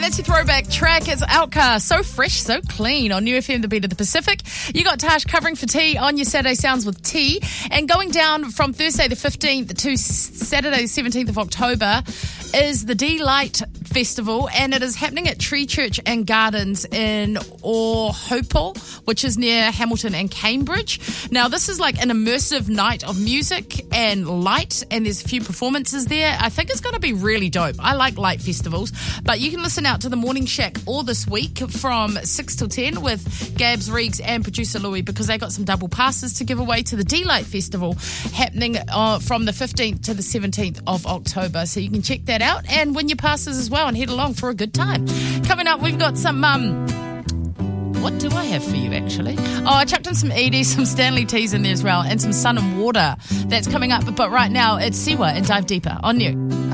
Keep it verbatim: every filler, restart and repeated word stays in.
fancy throwback track is Outcast. So fresh, so clean on New F M, the beat of the Pacific. You got Tash covering for T on your Saturday Sounds with T. And going down from Thursday the fifteenth to Saturday the seventeenth of October is the D-Light Festival, and it is happening at Tree Church and Gardens in Auhopol, which is near Hamilton and Cambridge. Now, this is like an immersive night of music and light, and there's a few performances there. I think it's going to be really dope. I like light festivals, but you can listen out to the Morning Shack all this week from six till ten with Gabs, Reegs and producer Louis, because they got some double passes to give away to the D-Light Festival happening uh, from the fifteenth to the seventeenth of October. So you can check that out and win your passes as well and head along for a good time. Coming up, we've got some... Um, What do I have for you, actually? Oh, I chucked in some Edie, some Stanley T's in there as well, and some Sun and Water. That's coming up. But right now, it's Siwa and Dive Deeper on New.